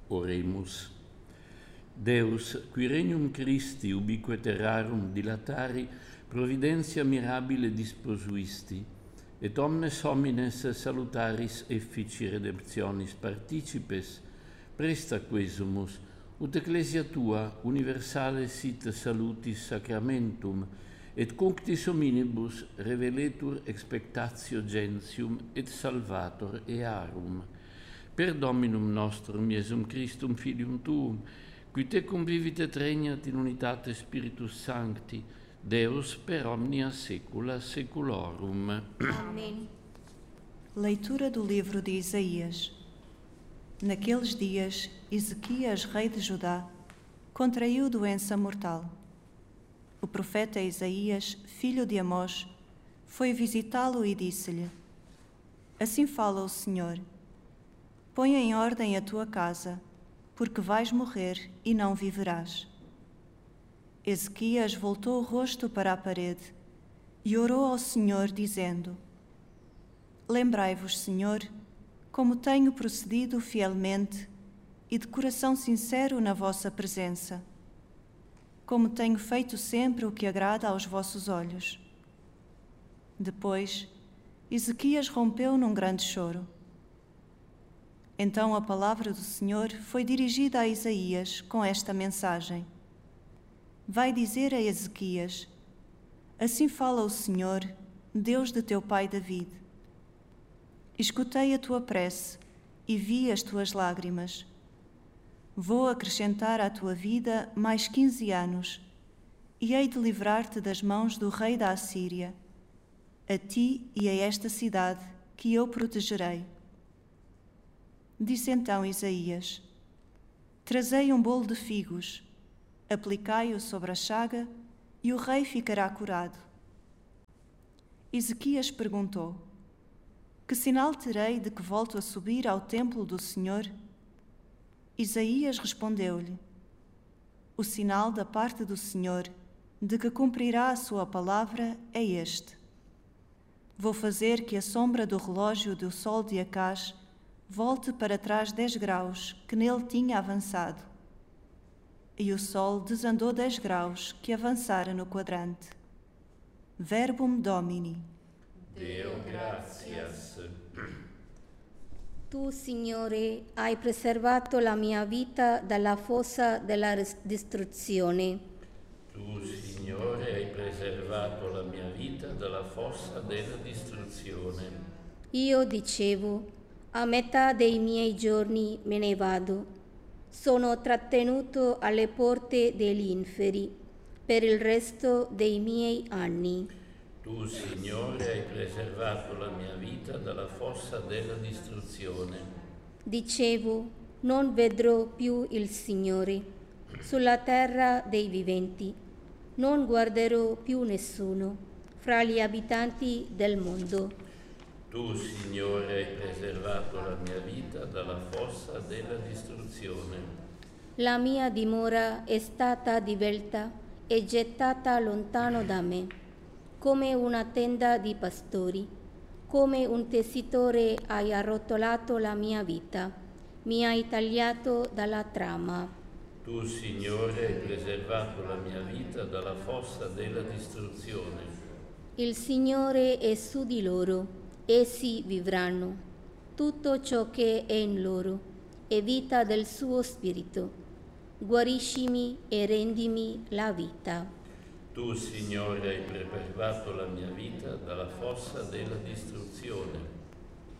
Oremus. Deus, qui regnum Christi ubique terrarum dilatari, providentia mirabile disposuisti, et omnes homines salutaris effici redemptionis participes, presta quesumus, ut ecclesia tua universale sit salutis sacramentum, et cunctis hominibus reveletur expectatio gentium et salvator earum. Per Dominum nostrum Iesum Christum Filium Tuum, qui te convivit et regnat in unitate Spiritus Sancti, Deus per omnia saecula saeculorum. Amém. Leitura do livro de Isaías. Naqueles dias, Ezequias, rei de Judá, contraiu doença mortal. O profeta Isaías, filho de Amós, foi visitá-lo e disse-lhe: Assim fala o Senhor: Põe em ordem a tua casa, porque vais morrer e não viverás. Ezequias voltou o rosto para a parede e orou ao Senhor, dizendo: Lembrai-vos, Senhor, como tenho procedido fielmente e de coração sincero na vossa presença, como tenho feito sempre o que agrada aos vossos olhos. Depois, Ezequias rompeu num grande choro. Então a palavra do Senhor foi dirigida a Isaías com esta mensagem: Vai dizer a Ezequias: Assim fala o Senhor, Deus de teu pai David. Escutei a tua prece e vi as tuas lágrimas. Vou acrescentar à tua vida mais 15 anos, e hei de livrar-te das mãos do rei da Assíria, a ti e a esta cidade que eu protegerei. Disse então Isaías: Trazei um bolo de figos, aplicai-o sobre a chaga, e o rei ficará curado. Ezequias perguntou: Que sinal terei de que volto a subir ao templo do Senhor? Isaías respondeu-lhe: O sinal da parte do Senhor, de que cumprirá a sua palavra, é este: Vou fazer que a sombra do relógio do sol de Acaz volte para trás 10 graus que nele tinha avançado. E o sol desandou 10 graus que avançara no quadrante. Verbum Domini. Deo gratias. Tu, Signore, hai preservato la mia vita dalla fossa della distruzione. Tu, Signore, hai preservato la mia vita dalla fossa della distruzione. Io dicevo: a metà dei miei giorni me ne vado. Sono trattenuto alle porte degli inferi per il resto dei miei anni. Tu, Signore, hai preservato la mia vita dalla fossa della distruzione. Dicevo: non vedrò più il Signore sulla terra dei viventi. Non guarderò più nessuno fra gli abitanti del mondo. Tu, Signore, hai preservato la mia vita dalla fossa della distruzione. La mia dimora è stata divelta e gettata lontano da me, come una tenda di pastori. Come un tessitore hai arrotolato la mia vita, mi hai tagliato dalla trama. Tu, Signore, hai preservato la mia vita dalla fossa della distruzione. Il Signore è su di loro. Essi vivranno. Tutto ciò che è in loro è vita del suo spirito. Guariscimi e rendimi la vita. Tu, Signore, hai preservato la mia vita dalla fossa della distruzione.